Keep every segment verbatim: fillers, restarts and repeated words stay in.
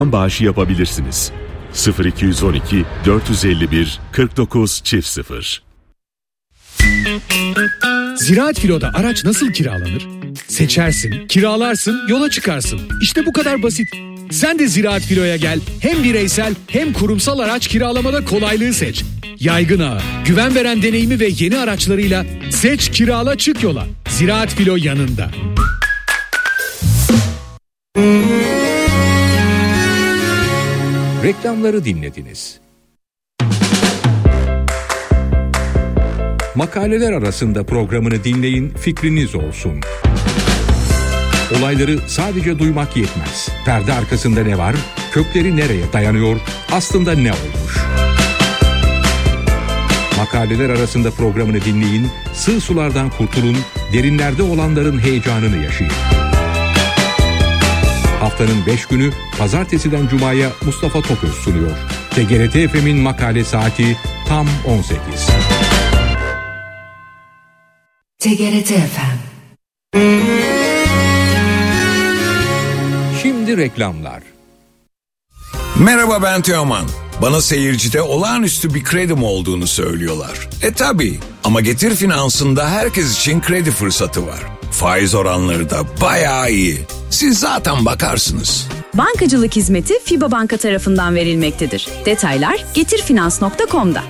bağışı yapabilirsiniz. sıfır iki yüz on iki dört yüz elli bir kırk dokuz çift sıfır. Ziraat Filo'da araç nasıl kiralanır? Seçersin, kiralarsın, yola çıkarsın. İşte bu kadar basit. Sen de Ziraat Filo'ya gel. Hem bireysel hem kurumsal araç kiralamada kolaylığı seç. Yaygın ağı, güven veren deneyimi ve yeni araçlarıyla seç, kirala, çık yola. Ziraat Filo yanında. Reklamları dinlediniz. Makaleler arasında programını dinleyin, fikriniz olsun. Olayları sadece duymak yetmez. Perde arkasında ne var? Kökleri nereye dayanıyor? Aslında ne olmuş? Makaleler arasında programını dinleyin, sığ sulardan kurtulun, derinlerde olanların heyecanını yaşayın. Haftanın beş günü pazartesiden cumaya Mustafa Topöz sunuyor. T G R T F M'in makale saati tam on sekiz. T G R T F M. Şimdi reklamlar. Merhaba, ben Teoman. Bana seyircide olağanüstü bir kredim olduğunu söylüyorlar. E tabii, ama Getir Finans'ında herkes için kredi fırsatı var. Faiz oranları da bayağı iyi. Siz zaten bakarsınız. Bankacılık hizmeti FİBA Banka tarafından verilmektedir. Detaylar getirfinans nokta com'da.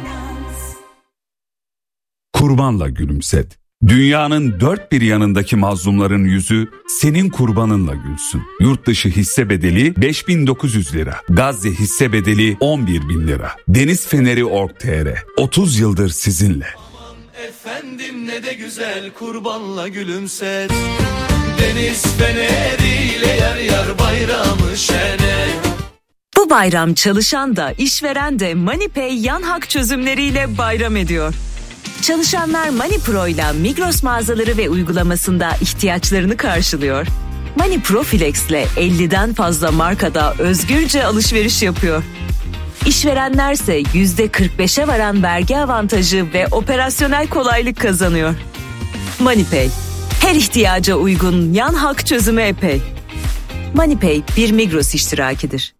Kurbanla gülümset. Dünyanın dört bir yanındaki mazlumların yüzü senin kurbanınla gülsün. Yurt dışı hisse bedeli beş bin dokuz yüz lira. Gazze hisse bedeli on bir bin lira. Deniz Feneri nokta org nokta tr. otuz yıldır sizinle. Aman efendim ne de güzel kurbanla gülümset. Deniz feneriyle yer yer bayramı şene. Bu bayram çalışan da işveren de MoneyPay yan hak çözümleriyle bayram ediyor. Çalışanlar MoneyPro ile Migros mağazaları ve uygulamasında ihtiyaçlarını karşılıyor. MoneyPro Flex ile elliden fazla markada özgürce alışveriş yapıyor. İşverenlerse yüzde kırk beşe varan vergi avantajı ve operasyonel kolaylık kazanıyor. MoneyPay, her ihtiyaca uygun yan hak çözümü epey. MoneyPay bir Migros iştirakidir.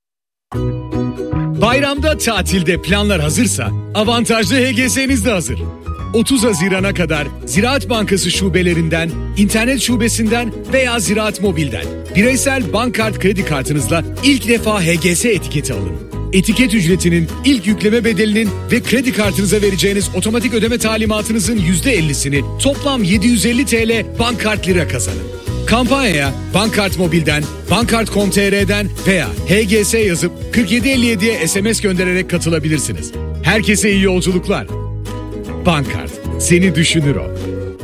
Bayramda tatilde planlar hazırsa avantajlı H G S'niz de hazır. otuz Haziran'a kadar Ziraat Bankası şubelerinden, internet şubesinden veya Ziraat Mobil'den bireysel bank kart kredi kartınızla ilk defa H G S etiketi alın. Etiket ücretinin, ilk yükleme bedelinin ve kredi kartınıza vereceğiniz otomatik ödeme talimatınızın yüzde ellisini toplam yedi yüz elli TL bank kart lira kazanın. Kampanyaya Bankart Mobil'den, bankart nokta com nokta tr'den veya H G S yazıp kırk yedi elli yediye S M S göndererek katılabilirsiniz. Herkese iyi yolculuklar. Bankart, seni düşünür o.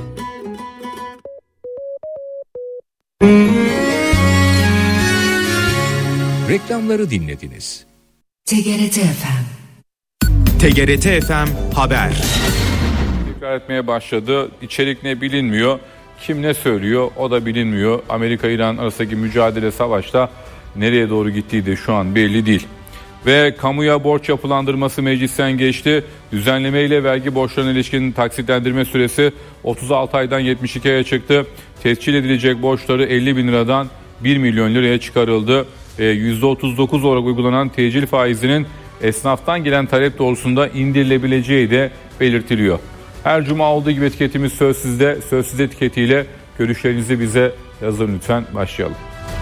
Reklamları dinlediniz. T G R T F M. T G R T F M Haber. Tekrar etmeye başladı. İçerik ne bilinmiyor. Kim ne söylüyor o da bilinmiyor. Amerika-İran arasındaki mücadele, savaşta nereye doğru gittiği de şu an belli değil. Ve kamuya borç yapılandırması meclisten geçti. Düzenlemeyle vergi borçlarına ilişkin taksitlendirme süresi otuz altı aydan yetmiş iki aya çıktı. Tescil edilecek borçları elli bin liradan bir milyon liraya çıkarıldı. E, yüzde otuz dokuz olarak uygulanan tecil faizinin esnaftan gelen talep doğrultusunda indirilebileceği de belirtiliyor. Her cuma olduğu gibi etiketimiz Sözsüz'de. Sözsüz etiketiyle görüşlerinizi bize yazın lütfen. Başlayalım.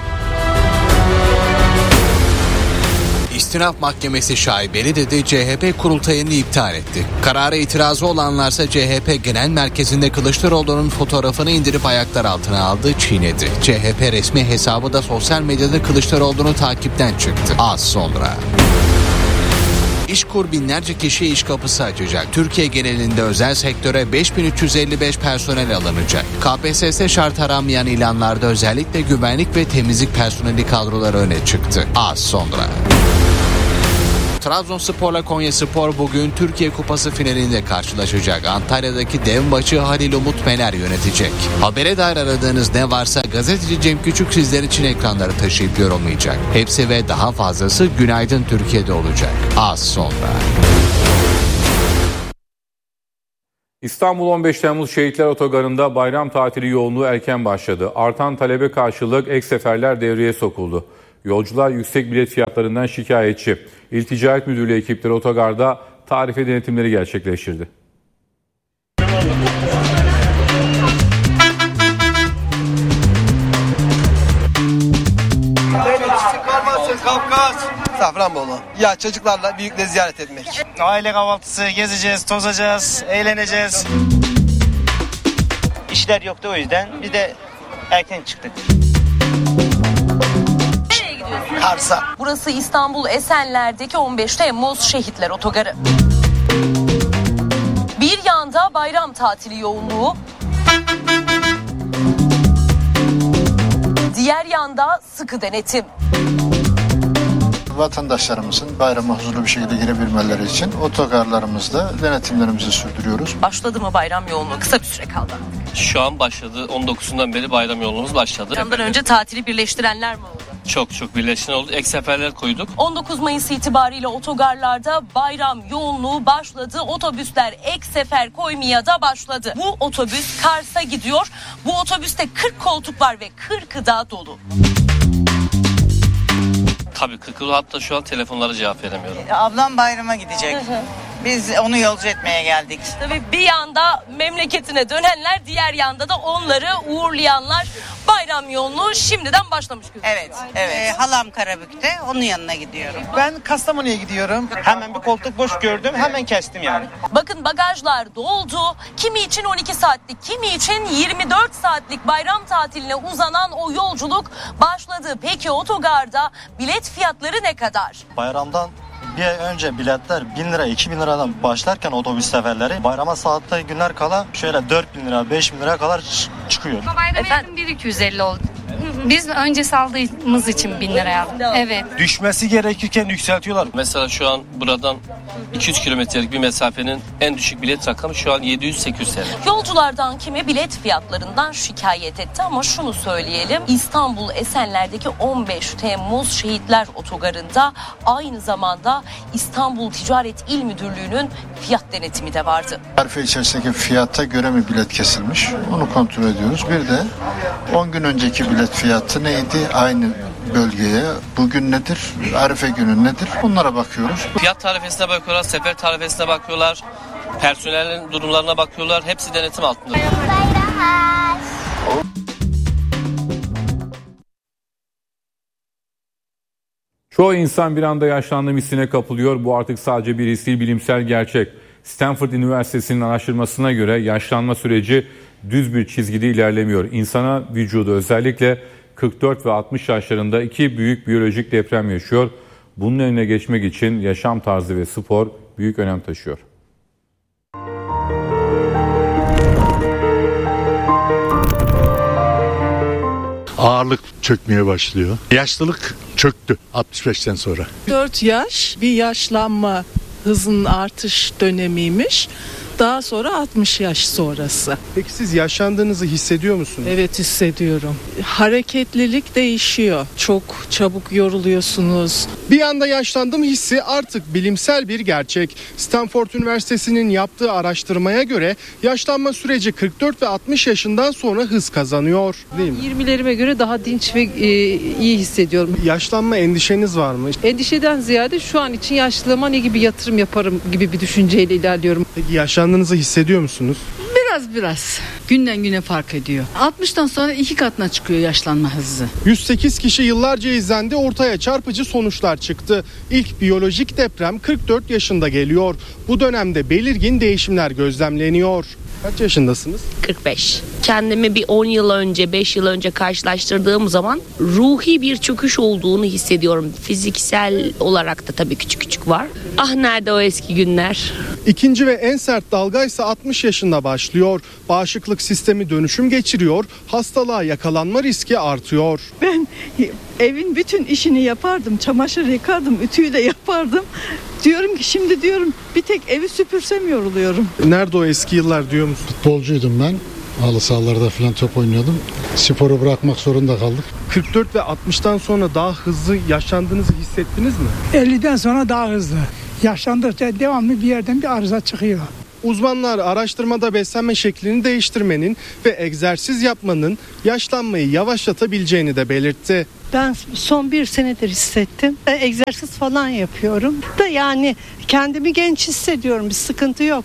İstinaf Mahkemesi şaibeli dedi, C H P kurultayını iptal etti. Karara itirazı olanlarsa C H P Genel Merkezi'nde Kılıçdaroğlu'nun fotoğrafını indirip ayaklar altına aldı, çiğnedi. C H P resmi hesabı da sosyal medyada Kılıçdaroğlu'nu takipten çıktı. Az sonra. İşkur binlerce kişiye iş kapısı açacak. Türkiye genelinde özel sektöre beş bin üç yüz elli beş personel alınacak. K P S S şart aranmayan ilanlarda özellikle güvenlik ve temizlik personeli kadroları öne çıktı. Az sonra. Trabzonspor'la Konyaspor bugün Türkiye Kupası finalinde karşılaşacak. Antalya'daki dev maçı Halil Umut Meler yönetecek. Habere dair aradığınız ne varsa gazeteci Cem Küçük sizler için ekranları taşıyıp yorumlayacak. Hepsi ve daha fazlası Günaydın Türkiye'de olacak. Az sonra. İstanbul on beş Temmuz Şehitler Otogarı'nda bayram tatili yoğunluğu erken başladı. Artan talebe karşılık ek seferler devreye sokuldu. Yolcular yüksek bilet fiyatlarından şikayetçi. İl Ticaret Müdürlüğü ekipleri otogarda tarife denetimleri gerçekleştirdi. Kafkas, Safranbolu. Ya çocuklarla büyükleri ziyaret etmek. Aile kahvaltısı, gezeceğiz, tozacağız, eğleneceğiz. İşler yoktu, o yüzden biz de erken çıktık. Nereye gidiyorsun? Kars'a. Burası İstanbul Esenler'deki on beş Temmuz Şehitler Otogarı. Bir yanda bayram tatili yoğunluğu, diğer yanda sıkı denetim. Vatandaşlarımızın bayrama huzurlu bir şekilde girebilmeleri için otogarlarımızda denetimlerimizi sürdürüyoruz. Başladı mı bayram yoğunluğu? Kısa bir süre kaldı. Şu an başladı. on dokuzundan beri bayram yoğunluğumuz başladı. Ondan önce tatili birleştirenler mi oldu? Çok çok birleşen oldu. Ek seferler koyduk. on dokuz Mayıs itibariyle otogarlarda bayram yoğunluğu başladı. Otobüsler ek sefer koymaya da başladı. Bu otobüs Kars'a gidiyor. Bu otobüste kırk koltuk var ve kırkı da dolu. Tabii kırkı hatta şu an telefonlara cevap veremiyorum. Ablam bayrama gidecek. Hı hı. Biz onu yolcu etmeye geldik. Tabii bir yanda memleketine dönenler, diğer yanda da onları uğurlayanlar. Bayram yoğunluğu şimdiden başlamış gözüküyor. Evet, evet. Ee, halam Karabük'te, onun yanına gidiyorum. Ben Kastamonu'ya gidiyorum. Hemen bir koltuk boş gördüm, hemen kestim yani. Bakın bagajlar doldu. Kimi için on iki saatlik, kimi için yirmi dört saatlik bayram tatiline uzanan o yolculuk başladı. Peki otogarda bilet fiyatları ne kadar? Bayramdan bir ay önce biletler bin lira iki bin liradan başlarken otobüs seferleri bayrama saatte günler kala şöyle dört bin lira beş bin lira kadar çıkıyor. Bayram yakın bir iki yüz elli oldu. Biz önce saldığımız için bin liraya aldık. Evet. Düşmesi gerekirken yükseltiyorlar. Mesela şu an buradan iki yüz kilometrelik bir mesafenin en düşük bilet rakamı şu an yedi yüz sekiz yüz T L. Yolculardan kimi bilet fiyatlarından şikayet etti ama şunu söyleyelim. İstanbul Esenler'deki on beş Temmuz Şehitler Otogarı'nda aynı zamanda İstanbul Ticaret İl Müdürlüğü'nün fiyat denetimi de vardı. Tarife içerisindeki fiyata göre mi bilet kesilmiş? Onu kontrol ediyoruz. Bir de on gün önceki bilet fiyatı neydi? Aynı bölgeye bugün nedir? Arife günü nedir? Onlara bakıyoruz. Fiyat tarifesine bakıyorlar, sefer tarifesine bakıyorlar, personelin durumlarına bakıyorlar. Hepsi denetim altında. Çoğu insan bir anda yaşlandığım hissine kapılıyor. Bu artık sadece bir his değil, bilimsel gerçek. Stanford Üniversitesi'nin araştırmasına göre yaşlanma süreci düz bir çizgide ilerlemiyor. İnsana vücudu özellikle kırk dört ve altmış yaşlarında iki büyük biyolojik deprem yaşıyor. Bunun önüne geçmek için yaşam tarzı ve spor büyük önem taşıyor. Ağırlık çökmeye başlıyor. Yaşlılık çöktü altmış beşten sonra. dört yaş bir yaşlanma hızının artış dönemiymiş. Daha sonra altmış yaş sonrası. Peki siz yaşlandığınızı hissediyor musunuz? Evet, hissediyorum. Hareketlilik değişiyor. Çok çabuk yoruluyorsunuz. Bir anda yaşlandım hissi artık bilimsel bir gerçek. Stanford Üniversitesi'nin yaptığı araştırmaya göre yaşlanma süreci kırk dört ve altmış yaşından sonra hız kazanıyor. Değil mi? yirmilerime göre daha dinç ve e, iyi hissediyorum. Yaşlanma endişeniz var mı? Endişeden ziyade şu an için yaşlılığıma ne gibi yatırım yaparım gibi bir düşünceyle ilerliyorum. Peki yaşlandığınızı hissediyor musunuz? Biraz biraz. Günden güne fark ediyor. altmıştan sonra iki katına çıkıyor yaşlanma hızı. yüz sekiz kişi yıllarca izlendi, ortaya çarpıcı sonuçlar çıktı. İlk biyolojik deprem kırk dört yaşında geliyor. Bu dönemde belirgin değişimler gözlemleniyor. Kaç yaşındasınız? kırk beş. Kendimi bir on yıl önce, beş yıl önce karşılaştırdığım zaman ruhi bir çöküş olduğunu hissediyorum. Fiziksel olarak da tabii küçük küçük var. Ah nerede o eski günler? İkinci ve en sert dalga ise altmış yaşında başlıyor. Bağışıklık sistemi dönüşüm geçiriyor, hastalığa yakalanma riski artıyor. Ben evin bütün işini yapardım, çamaşır yıkardım, ütüyü de yapardım. Diyorum ki şimdi diyorum bir tek evi süpürsem yoruluyorum. Nerede o eski yıllar diyor musun? Futbolcuydum ben. Halı sahalarda falan top oynuyordum. Sporu bırakmak zorunda kaldık. kırk dört ve altmıştan sonra daha hızlı yaşlandığınızı hissettiniz mi? elliden sonra daha hızlı. Yaşlandıkça devamlı bir yerden bir arıza çıkıyor. Uzmanlar araştırmada beslenme şeklini değiştirmenin ve egzersiz yapmanın yaşlanmayı yavaşlatabileceğini de belirtti. Ben son bir senedir hissettim. Egzersiz falan yapıyorum. Da yani kendimi genç hissediyorum. Bir sıkıntı yok.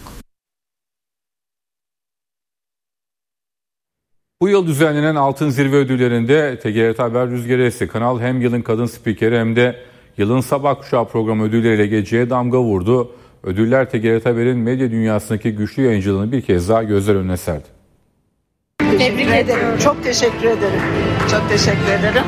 Bu yıl düzenlenen Altın Zirve Ödülleri'nde T G R T Haber rüzgarı esti. Kanal hem yılın kadın spikeri hem de yılın sabah kuşağı programı ödülleriyle geceye damga vurdu. Ödüller T G R T Haber'in medya dünyasındaki güçlü yayıncılığını bir kez daha gözler önüne serdi. Tebrik ederim. Çok teşekkür ederim. Çok teşekkür ederim.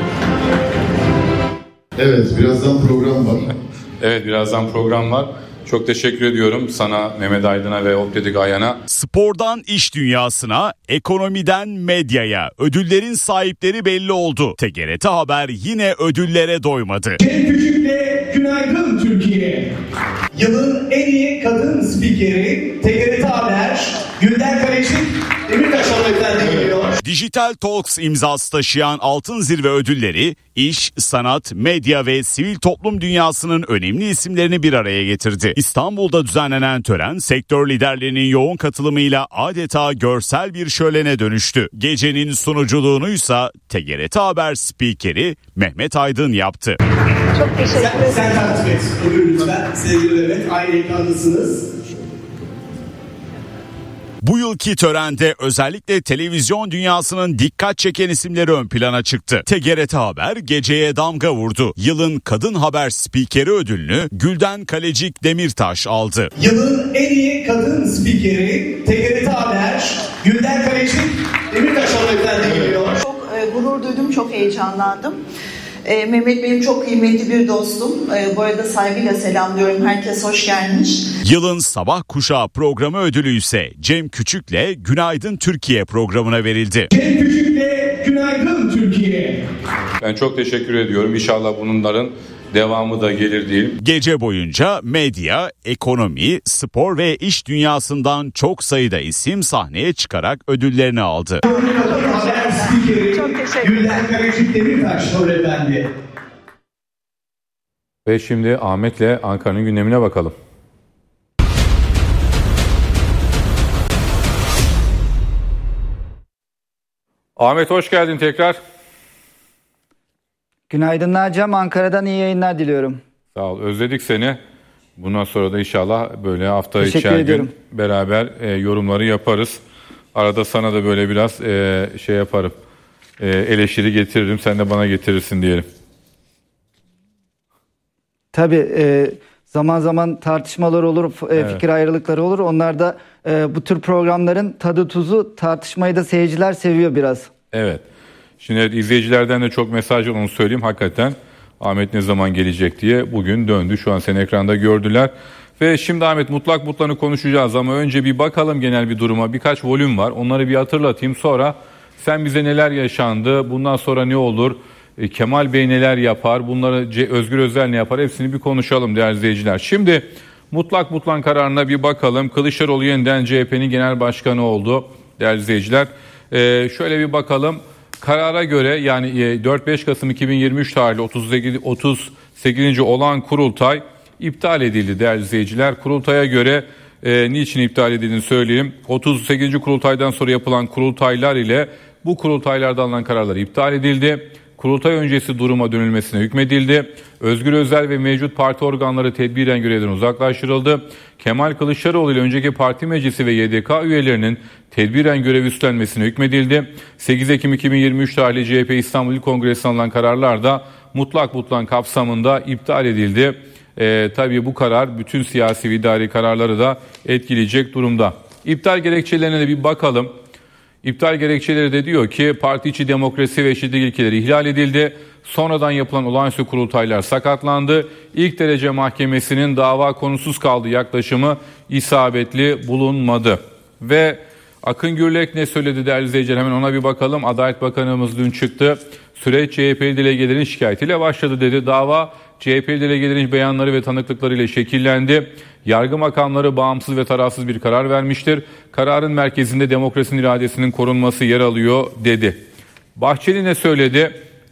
Evet, birazdan program var. Evet, birazdan program var. Çok teşekkür ediyorum sana, Mehmet Aydın'a ve Optedik Ayhan'a. Spordan iş dünyasına, ekonomiden medyaya ödüllerin sahipleri belli oldu. T G R T Haber yine ödüllere doymadı. Cem Küçük'le Günaydın Türkiye. Yılın en iyi kadın spikeri T G R T Haber Gülden Kalecik Demirtaş hanımefendi geliyor. Dijital Talks imzası taşıyan Altın Zirve Ödülleri, iş, sanat, medya ve sivil toplum dünyasının önemli isimlerini bir araya getirdi. İstanbul'da düzenlenen tören, sektör liderlerinin yoğun katılımıyla adeta görsel bir şölene dönüştü. Gecenin sunuculuğunuysa T G R T Haber spikeri Mehmet Aydın yaptı. Çok teşekkür ederim. Sen, sen takip et. Buyurun lütfen. Sevgili Mehmet, aynı ekrandasınız. Bu yılki törende özellikle televizyon dünyasının dikkat çeken isimleri ön plana çıktı. T G R T Haber geceye damga vurdu. Yılın kadın haber spikeri ödülünü Gülden Kalecik Demirtaş aldı. Yılın en iyi kadın spikeri T G R T Haber Gülden Kalecik Demirtaş hanımefendi geliyor. Çok e, gurur duydum, çok heyecanlandım. E, Mehmet benim çok kıymetli bir dostum. E, bu arada saygıyla selamlıyorum. Herkes hoş gelmiş. Yılın sabah kuşağı programı ödülü ise Cem Küçük'le Günaydın Türkiye programına verildi. Cem Küçük'le Günaydın Türkiye. Ben çok teşekkür ediyorum. İnşallah bunların devamı da gelir diyeyim. Gece boyunca medya, ekonomi, spor ve iş dünyasından çok sayıda isim sahneye çıkarak ödüllerini aldı. Haber spikeri Gülden Kalecik Demirtaş hanımefendi. Ve şimdi Ahmet'le Ankara'nın gündemine bakalım. Ahmet hoş geldin tekrar. Günaydınlar Cem, Ankara'dan iyi yayınlar diliyorum. Sağ ol, özledik seni. Bundan sonra da inşallah böyle hafta Teşekkür içer ediyorum. gün beraber e, yorumları yaparız. Arada sana da böyle biraz e, şey yaparım, e, eleştiri getiririm, sen de bana getirirsin diyelim. Tabii e, zaman zaman tartışmalar olur, e, Evet. fikir ayrılıkları olur. Onlar da e, bu tür programların tadı tuzu, tartışmayı da seyirciler seviyor biraz. Evet. Şimdi evet, izleyicilerden de çok mesaj var, onu söyleyeyim hakikaten. Ahmet ne zaman gelecek diye bugün döndü. Şu an seni ekranda gördüler. Ve şimdi Ahmet mutlak mutlanı konuşacağız ama önce bir bakalım genel bir duruma. Birkaç volüm var. Onları bir hatırlatayım. Sonra sen bize neler yaşandı, bundan sonra ne olur, e, Kemal Bey neler yapar, bunları C- Özgür Özel ne yapar, hepsini bir konuşalım değerli izleyiciler. Şimdi mutlak mutlan kararına bir bakalım. Kılıçdaroğlu yeniden C H P'nin genel başkanı oldu değerli izleyiciler. E, şöyle bir bakalım. Karara göre yani dört beş Kasım iki bin yirmi üç tarihli otuz sekizinci olan kurultay iptal edildi değerli izleyiciler. Kurultaya göre e, niçin iptal edildiğini söyleyeyim. otuz sekizinci kurultaydan sonra yapılan kurultaylar ile bu kurultaylarda alınan kararlar iptal edildi. Kurultay öncesi duruma dönülmesine hükmedildi. Özgür Özel ve mevcut parti organları tedbiren görevden uzaklaştırıldı. Kemal Kılıçdaroğlu ile önceki parti meclisi ve Y D K üyelerinin tedbiren görev üstlenmesine hükmedildi. sekiz Ekim iki bin yirmi üç tarihli C H P İstanbul İl Kongresi'nde alınan kararlar da mutlak mutlan kapsamında iptal edildi. Ee, tabii bu karar bütün siyasi ve idari kararları da etkileyecek durumda. İptal gerekçelerine de bir bakalım. İptal gerekçeleri de diyor ki parti içi demokrasi ve eşitlik ilkeleri ihlal edildi. Sonradan yapılan olağanüstü kurultaylar sakatlandı. İlk derece mahkemesinin dava konusuz kaldı yaklaşımı isabetli bulunmadı. Ve Akın Gürlek ne söyledi değerli izleyiciler, hemen ona bir bakalım. Adalet Bakanımız dün çıktı. Süreç C H P'li delegelerin şikayetiyle başladı dedi. Dava C H P'li delegelerin beyanları ve tanıklıklarıyla şekillendi. Yargı makamları bağımsız ve tarafsız bir karar vermiştir. Kararın merkezinde demokrasinin iradesinin korunması yer alıyor dedi. Bahçeli ne söyledi?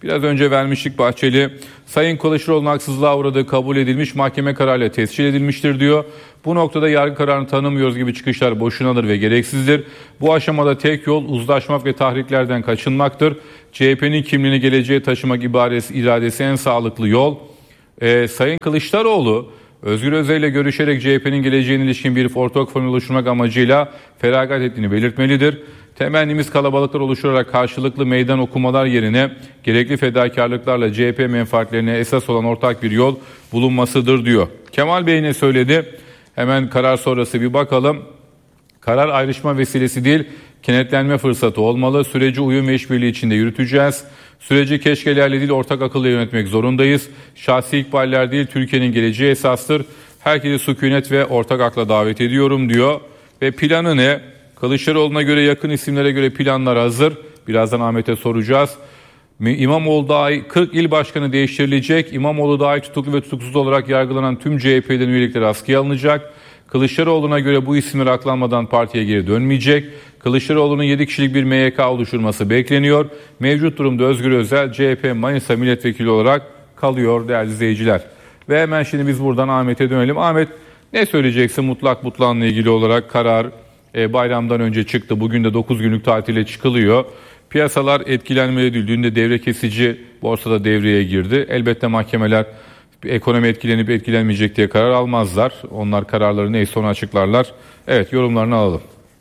Biraz önce vermiştik Bahçeli. Sayın Kılıçdaroğlu'nun haksızlığa uğradığı kabul edilmiş, mahkeme kararıyla tescil edilmiştir diyor. Bu noktada yargı kararını tanımıyoruz gibi çıkışlar boşunadır ve gereksizdir. Bu aşamada tek yol uzlaşmak ve tahriklerden kaçınmaktır. C H P'nin kimliğini geleceğe taşımak ibaresi, iradesi en sağlıklı yol. Ee, Sayın Kılıçdaroğlu Özgür Özel ile görüşerek C H P'nin geleceğine ilişkin bir ortak formül oluşturmak amacıyla feragat ettiğini belirtmelidir. Temennimiz kalabalıklar oluşturarak karşılıklı meydan okumalar yerine gerekli fedakarlıklarla C H P menfaatlerine esas olan ortak bir yol bulunmasıdır diyor. Kemal Bey ne söyledi? Hemen karar sonrası bir bakalım. Karar ayrışma vesilesi değil, kenetlenme fırsatı olmalı. Süreci uyum ve işbirliği içinde yürüteceğiz. Süreci keşkelerle değil, ortak akılla yönetmek zorundayız. Şahsi ikballer değil, Türkiye'nin geleceği esastır. Herkesi sükunet ve ortak akla davet ediyorum diyor. Ve planı ne? Kılıçdaroğlu'na göre, yakın isimlere göre planlar hazır. Birazdan Ahmet'e soracağız. İmamoğlu dahi kırk il başkanı değiştirilecek. İmamoğlu dahi tutuklu ve tutuksuz olarak yargılanan tüm C H P'lerin üyelikleri askıya alınacak. Kılıçdaroğlu'na göre bu isimler aklanmadan partiye geri dönmeyecek. Kılıçdaroğlu'nun yedi kişilik bir M Y K oluşturması bekleniyor. Mevcut durumda Özgür Özel C H P Manisa milletvekili olarak kalıyor değerli izleyiciler. Ve hemen şimdi biz buradan Ahmet'e dönelim. Ahmet, ne söyleyeceksin mutlak butlanla ilgili olarak? Karar e, bayramdan önce çıktı. Bugün de dokuz günlük tatile çıkılıyor. Piyasalar etkilenmeli değil. Dün de devre kesici borsada devreye girdi. Elbette mahkemeler ekonomi etkilenip etkilenmeyecek diye karar almazlar. Onlar kararları neyse onu açıklarlar. Evet, yorumlarını alalım.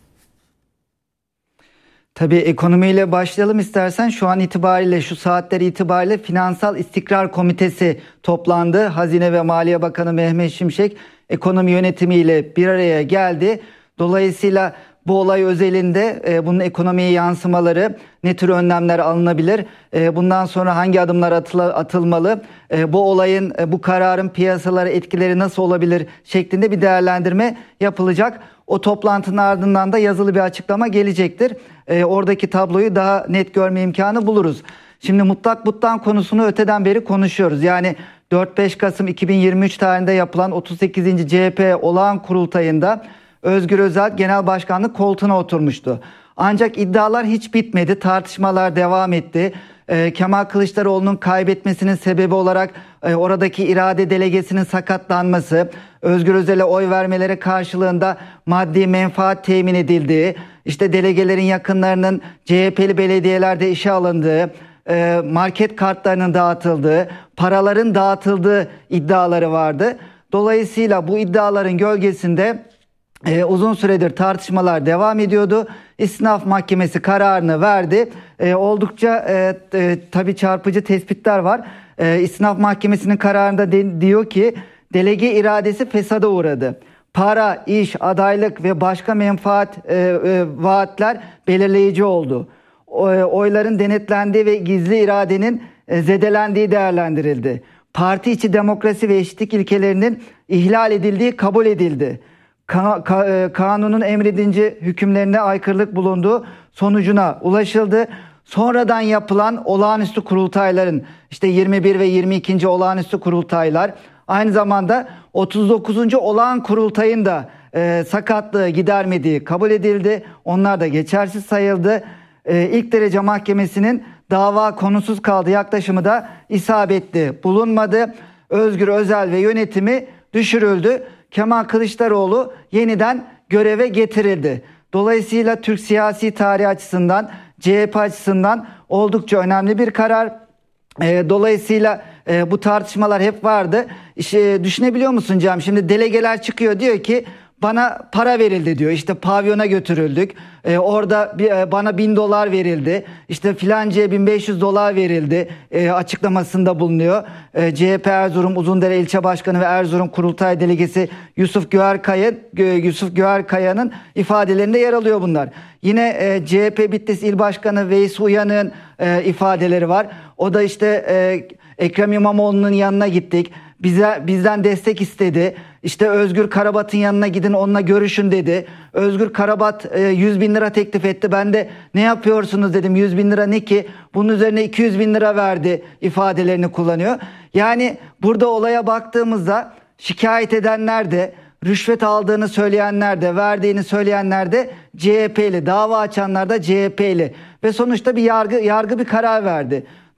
Tabii ekonomiyle başlayalım istersen. Şu an itibariyle, şu saatler itibariyle Finansal İstikrar Komitesi toplandı. Hazine ve Maliye Bakanı Mehmet Şimşek ekonomi yönetimiyle bir araya geldi. Dolayısıyla bu olay özelinde e, bunun ekonomiye yansımaları, ne tür önlemler alınabilir, e, bundan sonra hangi adımlar atıla, atılmalı, e, bu olayın, e, bu kararın piyasalara etkileri nasıl olabilir şeklinde bir değerlendirme yapılacak. O toplantının ardından da yazılı bir açıklama gelecektir. E, oradaki tabloyu daha net görme imkanı buluruz. Şimdi mutlak butlan konusunu öteden beri konuşuyoruz. Yani dört beş Kasım iki bin yirmi üç tarihinde yapılan otuz sekizinci C H P olağan kurultayında Özgür Özel genel başkanlık koltuğuna oturmuştu. Ancak iddialar hiç bitmedi, tartışmalar devam etti. Ee, Kemal Kılıçdaroğlu'nun kaybetmesinin sebebi olarak e, oradaki irade delegesinin sakatlanması, Özgür Özel'e oy vermeleri karşılığında maddi menfaat temin edildiği, işte delegelerin yakınlarının C H P'li belediyelerde işe alındığı, e, market kartlarının dağıtıldığı, paraların dağıtıldığı iddiaları vardı. Dolayısıyla bu iddiaların gölgesinde Ee, uzun süredir tartışmalar devam ediyordu. İstinaf Mahkemesi kararını verdi. Ee, oldukça e, e, tabii çarpıcı tespitler var. Ee, İstinaf Mahkemesi'nin kararında de, diyor ki delege iradesi fesada uğradı. Para, iş, adaylık ve başka menfaat e, e, vaatler belirleyici oldu. O, e, oyların denetlendiği ve gizli iradenin e, zedelendiği değerlendirildi. Parti içi demokrasi ve eşitlik ilkelerinin ihlal edildiği kabul edildi. Kanunun emredince hükümlerine aykırılık bulunduğu sonucuna ulaşıldı. Sonradan yapılan olağanüstü kurultayların, işte yirmi bir ve yirmi ikinci olağanüstü kurultaylar, aynı zamanda otuz dokuzuncu olağan kurultayın da e, sakatlığı gidermediği kabul edildi. Onlar da geçersiz sayıldı. E, İlk derece mahkemesinin dava konusuz kaldı yaklaşımı da isabetli bulunmadı. Özgür Özel ve yönetimi düşürüldü. Kemal Kılıçdaroğlu yeniden göreve getirildi. Dolayısıyla Türk siyasi tarihi açısından, C H P açısından oldukça önemli bir karar. E, dolayısıyla e, bu tartışmalar hep vardı. İşte, düşünebiliyor musun Cem? Şimdi delegeler çıkıyor, diyor ki bana para verildi diyor. İşte pavyona götürüldük. Ee, orada bir, e, bana bin dolar verildi. İşte filancaya bin beş yüz dolar verildi. E, açıklamasında bulunuyor. E, C H P Erzurum Uzundere İlçe Başkanı ve Erzurum Kurultay Delegesi Yusuf Güverkaya, Yusuf Güverkaya'nın ifadelerinde yer alıyor bunlar. Yine e, C H P Bitlis İl Başkanı Veys Uyanık'ın e, ifadeleri var. O da işte e, Ekrem İmamoğlu'nun yanına gittik. Bize, bizden destek istedi. İşte Özgür Karabat'ın yanına gidin, onunla görüşün dedi. Özgür Karabat e, yüz bin lira teklif etti. Ben de ne yapıyorsunuz dedim. yüz bin lira ne ki? Bunun üzerine iki yüz bin lira verdi ifadelerini kullanıyor. Yani burada olaya baktığımızda şikayet edenler de, rüşvet aldığını söyleyenler de, verdiğini söyleyenler de C H P'li, dava açanlar da C H P'li. Ve sonuçta bir yargı, yargı bir karar verdi.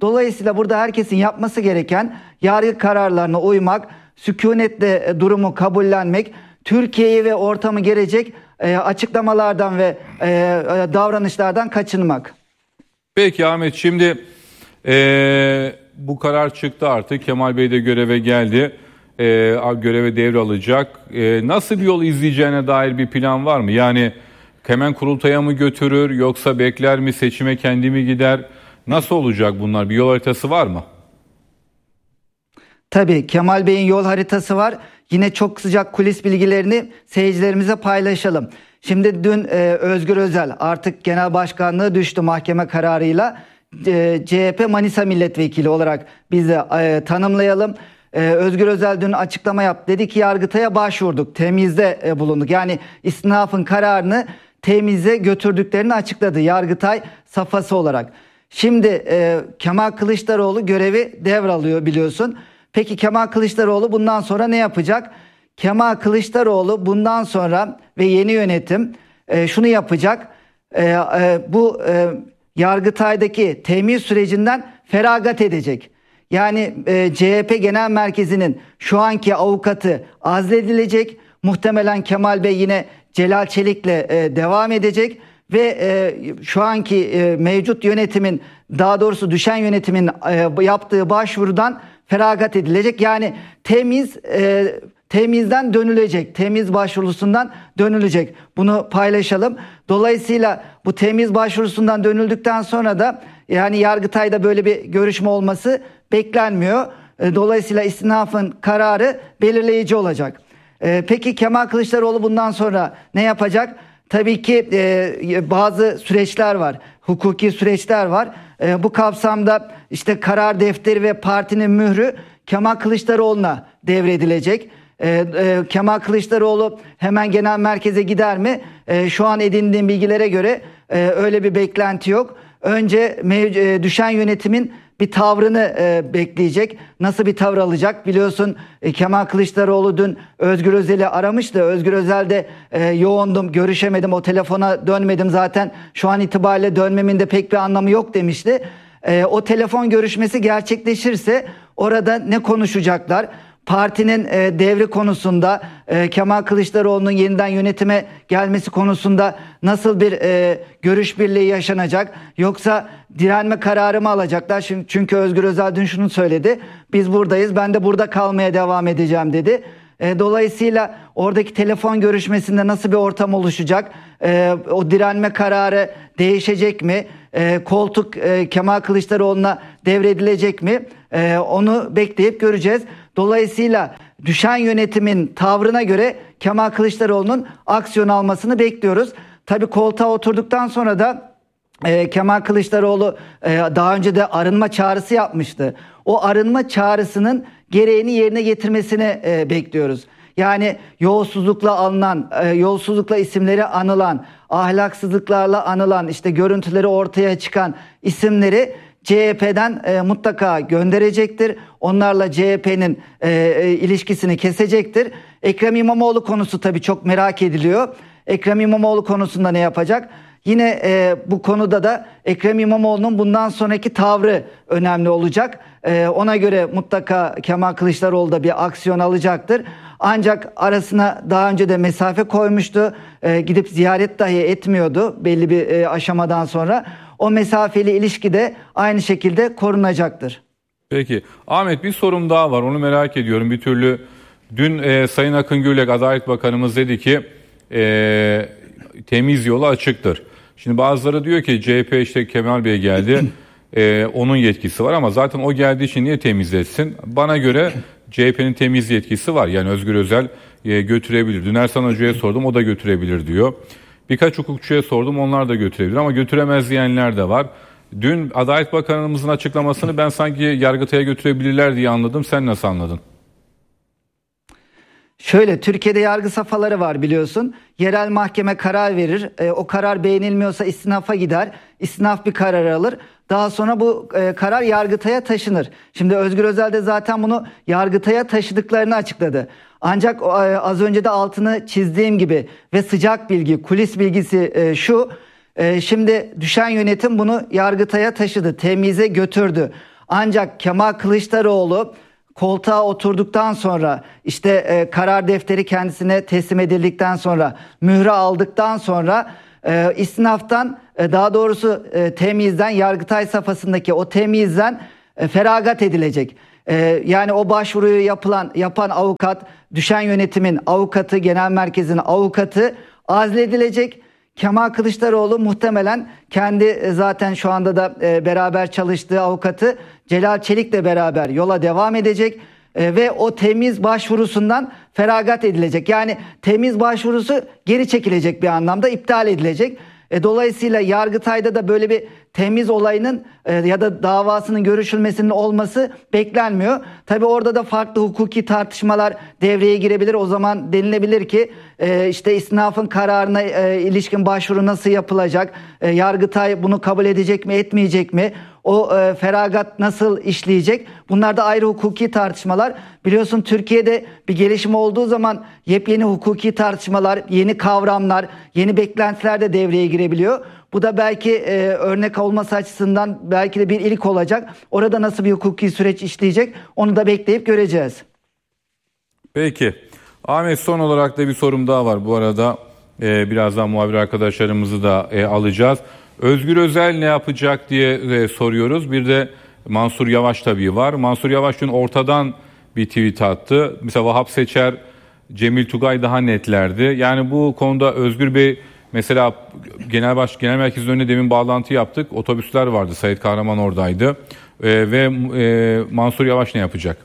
Dolayısıyla burada herkesin yapması gereken yargı kararlarına uymak, sükunetle durumu kabullenmek, Türkiye'yi ve ortamı gelecek e, açıklamalardan ve e, davranışlardan kaçınmak. Peki Ahmet, şimdi e, bu karar çıktı artık. Kemal Bey de göreve geldi. E, göreve devralacak. E, nasıl bir yol izleyeceğine dair bir plan var mı? Yani hemen kurultaya mı götürür, yoksa bekler mi, seçime kendi mi gider? Nasıl olacak bunlar? Bir yol haritası var mı? Tabii Kemal Bey'in yol haritası var. Yine çok sıcak kulis bilgilerini seyircilerimize paylaşalım. Şimdi dün e, Özgür Özel artık genel başkanlığı düştü mahkeme kararıyla. E, C H P Manisa milletvekili olarak biz de e, tanımlayalım. E, Özgür Özel dün açıklama yaptı. Dedi ki Yargıtay'a başvurduk. Temizde e, bulunduk. Yani istinafın kararını temize götürdüklerini açıkladı Yargıtay safhası olarak. Şimdi e, Kemal Kılıçdaroğlu görevi devralıyor biliyorsun. Peki Kemal Kılıçdaroğlu bundan sonra ne yapacak? Kemal Kılıçdaroğlu bundan sonra ve yeni yönetim e, şunu yapacak. E, e, bu e, Yargıtay'daki temiz sürecinden feragat edecek. Yani e, C H P Genel Merkezi'nin şu anki avukatı azledilecek. Muhtemelen Kemal Bey yine Celal Çelik'le e, devam edecek. Ve e, şu anki e, mevcut yönetimin, daha doğrusu düşen yönetimin e, yaptığı başvurudan feragat edilecek. Yani temiz e, temizden dönülecek. Temiz başvurusundan dönülecek. Bunu paylaşalım. Dolayısıyla bu temiz başvurusundan dönüldükten sonra da yani Yargıtay'da böyle bir görüşme olması beklenmiyor. E, dolayısıyla istinafın kararı belirleyici olacak. E, peki Kemal Kılıçdaroğlu bundan sonra ne yapacak? Tabii ki e, bazı süreçler var. Hukuki süreçler var. E, bu kapsamda işte karar defteri ve partinin mührü Kemal Kılıçdaroğlu'na devredilecek. E, e, Kemal Kılıçdaroğlu hemen genel merkeze gider mi? E, şu an edindiğim bilgilere göre e, öyle bir beklenti yok. Önce mev- e, düşen yönetimin bir tavrını e, bekleyecek. Nasıl bir tavır alacak? Biliyorsun e, Kemal Kılıçdaroğlu dün Özgür Özel'i aramıştı. Özgür Özel de e, yoğundum, görüşemedim, o telefona dönmedim. Zaten şu an itibariyle dönmemin de pek bir anlamı yok demişti. E, o telefon görüşmesi gerçekleşirse orada ne konuşacaklar? Partinin e, devri konusunda, e, Kemal Kılıçdaroğlu'nun yeniden yönetime gelmesi konusunda nasıl bir e, görüş birliği yaşanacak? Yoksa direnme kararı mı alacaklar? Çünkü Özgür Özel dün şunu söyledi. Biz buradayız, ben de burada kalmaya devam edeceğim dedi. E, dolayısıyla oradaki telefon görüşmesinde nasıl bir ortam oluşacak? E, o direnme kararı değişecek mi? E, koltuk e, Kemal Kılıçdaroğlu'na devredilecek mi? E, onu bekleyip göreceğiz. Dolayısıyla düşen yönetimin tavrına göre Kemal Kılıçdaroğlu'nun aksiyon almasını bekliyoruz. Tabii koltuğa oturduktan sonra da e, Kemal Kılıçdaroğlu e, daha önce de arınma çağrısı yapmıştı. O arınma çağrısının gereğini yerine getirmesini e, bekliyoruz. Yani yolsuzlukla alınan, e, yolsuzlukla isimleri anılan, ahlaksızlıklarla anılan, işte görüntüleri ortaya çıkan isimleri C H P'den e, mutlaka gönderecektir. Onlarla C H P'nin e, e, ilişkisini kesecektir. Ekrem İmamoğlu konusu tabii çok merak ediliyor. Ekrem İmamoğlu konusunda ne yapacak? Yine e, bu konuda da Ekrem İmamoğlu'nun bundan sonraki tavrı önemli olacak. E, ona göre mutlaka Kemal Kılıçdaroğlu da bir aksiyon alacaktır. Ancak arasına daha önce de mesafe koymuştu. E, gidip ziyaret dahi etmiyordu belli bir e, aşamadan sonra. O mesafeli ilişki de aynı şekilde korunacaktır. Peki Ahmet, bir sorum daha var, onu merak ediyorum bir türlü. Dün e, Sayın Akın Gürlek Adalet Bakanımız dedi ki e, temiz yolu açıktır. Şimdi bazıları diyor ki C H P işte Kemal Bey geldi e, onun yetkisi var ama zaten o geldiği için niye temizletsin? Bana göre C H P'nin temiz yetkisi var, yani Özgür Özel e, götürebilir. Dün Ersan Hoca'ya sordum, o da götürebilir diyor. Birkaç hukukçuya sordum, onlar da götürebilir ama götüremez diyenler de var. Dün Adalet Bakanımızın açıklamasını ben sanki Yargıtay'a götürebilirler diye anladım. Sen nasıl anladın? Şöyle, Türkiye'de yargı safhaları var biliyorsun. Yerel mahkeme karar verir. E, o karar beğenilmiyorsa istinafa gider. İstinaf bir karar alır. Daha sonra bu e, karar Yargıtay'a taşınır. Şimdi Özgür Özel de zaten bunu Yargıtay'a taşıdıklarını açıkladı. Ancak e, az önce de altını çizdiğim gibi ve sıcak bilgi, kulis bilgisi e, şu. E, şimdi düşen yönetim bunu Yargıtay'a taşıdı, temize götürdü. Ancak Kemal Kılıçdaroğlu koltuğa oturduktan sonra, işte e, karar defteri kendisine teslim edildikten sonra, mühre aldıktan sonra e, istinaftan e, daha doğrusu e, temyizden, Yargıtay safhasındaki o temyizden e, feragat edilecek. E, yani o başvuruyu yapılan yapan avukat, düşen yönetimin avukatı, genel merkezin avukatı azledilecek. Kemal Kılıçdaroğlu muhtemelen kendi zaten şu anda da e, beraber çalıştığı avukatı Celal Çelik'le beraber yola devam edecek e, ve o temiz başvurusundan feragat edilecek. Yani temiz başvurusu geri çekilecek, bir anlamda iptal edilecek. E, dolayısıyla Yargıtay'da da böyle bir temiz olayının e, ya da davasının görüşülmesinin olması beklenmiyor. Tabii orada da farklı hukuki tartışmalar devreye girebilir. O zaman denilebilir ki e, işte istinafın kararına e, ilişkin başvuru nasıl yapılacak? E, Yargıtay bunu kabul edecek mi, etmeyecek mi? O e, feragat nasıl işleyecek? Bunlar da ayrı hukuki tartışmalar. Biliyorsun Türkiye'de bir gelişme olduğu zaman yepyeni hukuki tartışmalar, yeni kavramlar, yeni beklentiler de devreye girebiliyor. Bu da belki e, örnek olması açısından belki de bir ilk olacak. Orada nasıl bir hukuki süreç işleyecek, onu da bekleyip göreceğiz. Peki. Ahmet, son olarak da bir sorum daha var. Bu arada e, birazdan muhabir arkadaşlarımızı da e, alacağız. Özgür Özel ne yapacak diye e, soruyoruz. Bir de Mansur Yavaş tabii var. Mansur Yavaş dün ortadan bir tweet attı. Mesela Vahap Seçer, Cemil Tugay daha netlerdi. Yani bu konuda Özgür Bey, mesela Genel Baş Genel Merkez'in önüne demin bağlantı yaptık. Otobüsler vardı. Sayit Kahraman oradaydı. E, ve e, Mansur Yavaş ne yapacak?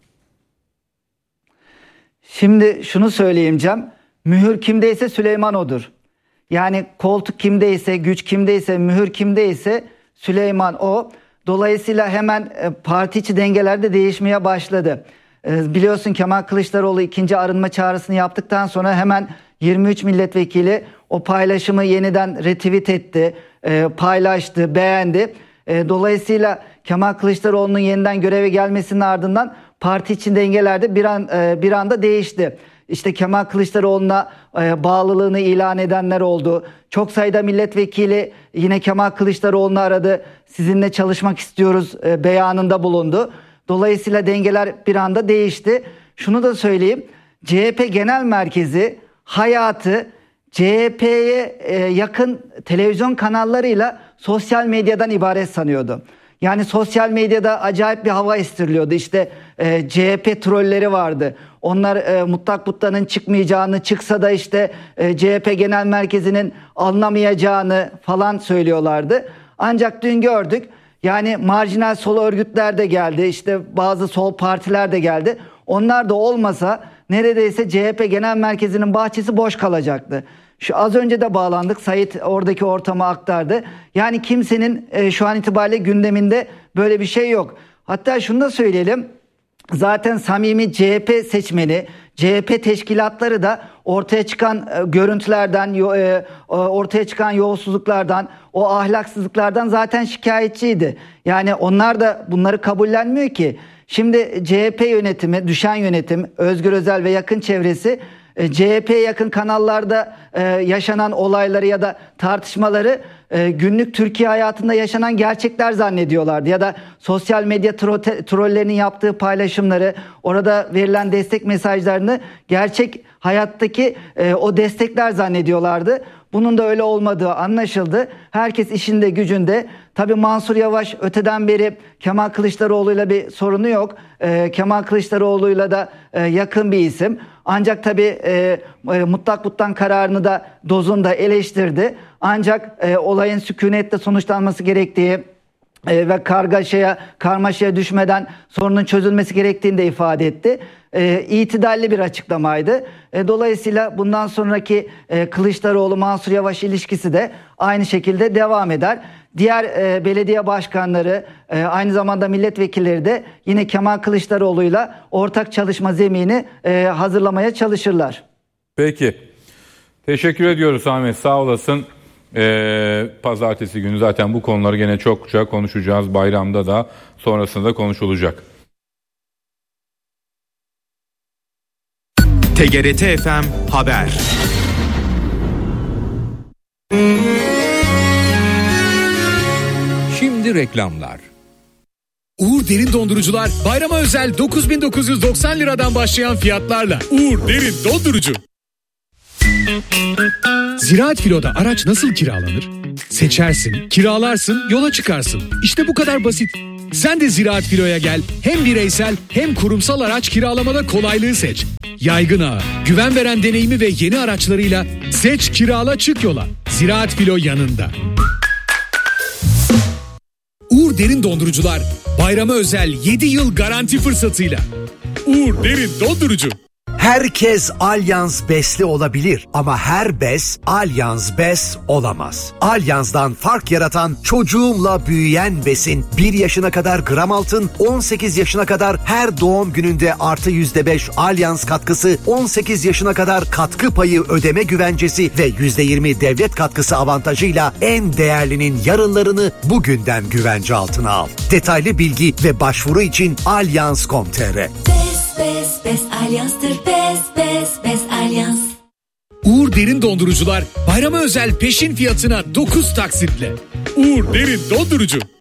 Şimdi şunu söyleyeyim Cem. Mühür kimdeyse Süleyman odur. Yani koltuk kimdeyse, güç kimdeyse, mühür kimdeyse Süleyman o. Dolayısıyla hemen parti içi dengeler de değişmeye başladı. Biliyorsun Kemal Kılıçdaroğlu ikinci arınma çağrısını yaptıktan sonra hemen yirmi üç milletvekili o paylaşımı yeniden retweet etti, paylaştı, beğendi. Dolayısıyla Kemal Kılıçdaroğlu'nun yeniden göreve gelmesinin ardından parti içi dengeler de bir an bir anda değişti. İşte Kemal Kılıçdaroğlu'na e, bağlılığını ilan edenler oldu. Çok sayıda milletvekili yine Kemal Kılıçdaroğlu'nu aradı. Sizinle çalışmak istiyoruz e, beyanında bulundu. Dolayısıyla dengeler bir anda değişti. Şunu da söyleyeyim. C H P Genel Merkezi hayatı C H P'ye e, yakın televizyon kanallarıyla sosyal medyadan ibaret sanıyordu. Yani sosyal medyada acayip bir hava estiriliyordu. İşte e, C H P trolleri vardı. Onlar e, Mutlak Butta'nın çıkmayacağını, çıksa da işte e, C H P Genel Merkezi'nin anlamayacağını falan söylüyorlardı. Ancak dün gördük. Yani marjinal sol örgütler de geldi. İşte bazı sol partiler de geldi. Onlar da olmasa neredeyse C H P Genel Merkezi'nin bahçesi boş kalacaktı. Şu az önce de bağlandık. Sayit oradaki ortamı aktardı. Yani kimsenin e, şu an itibariyle gündeminde böyle bir şey yok. Hatta şunu da söyleyelim. Zaten samimi C H P seçmeni, C H P teşkilatları da ortaya çıkan e, görüntülerden, e, ortaya çıkan yolsuzluklardan, o ahlaksızlıklardan zaten şikayetçiydi. Yani onlar da bunları kabullenmiyor ki. Şimdi C H P yönetimi, düşen yönetim, Özgür Özel ve yakın çevresi C H P'ye yakın kanallarda e, yaşanan olayları ya da tartışmaları e, günlük Türkiye hayatında yaşanan gerçekler zannediyorlardı. Ya da sosyal medya tro- trollerinin yaptığı paylaşımları, orada verilen destek mesajlarını gerçek hayattaki e, o destekler zannediyorlardı. Bunun da öyle olmadığı anlaşıldı. Herkes işinde gücünde. Tabii Mansur Yavaş öteden beri Kemal Kılıçdaroğlu'yla bir sorunu yok. Ee, Kemal Kılıçdaroğlu'yla da e, yakın bir isim. Ancak tabii e, e, Mutlak But'tan kararını da dozunda eleştirdi. Ancak e, olayın sükunetle sonuçlanması gerektiği e, ve kargaşaya, karmaşaya düşmeden sorunun çözülmesi gerektiğini de ifade etti. E, itidalli bir açıklamaydı. E, dolayısıyla bundan sonraki e, Kılıçdaroğlu-Mansur Yavaş ilişkisi de aynı şekilde devam eder. Diğer e, belediye başkanları, e, aynı zamanda milletvekilleri de yine Kemal Kılıçdaroğlu'yla ortak çalışma zemini e, hazırlamaya çalışırlar. Peki. Teşekkür ediyoruz Ahmet. Sağ olasın. Ee, pazartesi günü zaten bu konuları gene çokça konuşacağız. Bayramda da sonrasında konuşulacak. T G R T F M Haber. Şimdi reklamlar. Uğur Derin Dondurucular bayrama özel dokuz bin dokuz yüz doksan liradan başlayan fiyatlarla. Uğur Derin Dondurucu. Ziraat Filo'da araç nasıl kiralanır? Seçersin, kiralarsın, yola çıkarsın. İşte bu kadar basit. Sen de Ziraat Filo'ya gel. Hem bireysel hem kurumsal araç kiralamada kolaylığı seç. Yaygın ağı, güven veren deneyimi ve yeni araçlarıyla seç, kirala, çık yola. Ziraat Filo yanında. Uğur Derin Dondurucular bayrama özel yedi yıl garanti fırsatıyla. Uğur Derin Dondurucu. Herkes Allianz Bes'li olabilir ama her bes Allianz Bes olamaz. Allianz'dan fark yaratan çocuğumla büyüyen besin bir yaşına kadar gram altın, on sekiz yaşına kadar her doğum gününde artı yüzde beş Allianz katkısı, on sekiz yaşına kadar katkı payı ödeme güvencesi ve yüzde yirmi devlet katkısı avantajıyla en değerlinin yarınlarını bugünden güvence altına al. Detaylı bilgi ve başvuru için allianz nokta com nokta tr. Bes, Bes Allianz'tır. Bes, Bes, Bes Allianz. Uğur Derin Dondurucular bayrama özel peşin fiyatına dokuz taksitle. Uğur Derin Dondurucu.